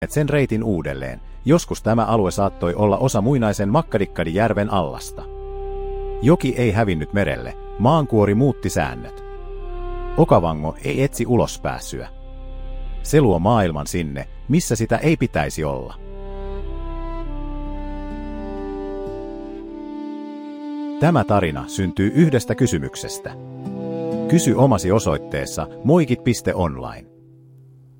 sen reitin uudelleen. Joskus tämä alue saattoi olla osa muinaisen Makkadikkadijärven allasta. Joki ei hävinnyt merelle, maankuori muutti säännöt. Okavango ei etsi ulospääsyä. Se luo maailman sinne, missä sitä ei pitäisi olla. Tämä tarina syntyy yhdestä kysymyksestä. Kysy omasi osoitteessa moikit.online.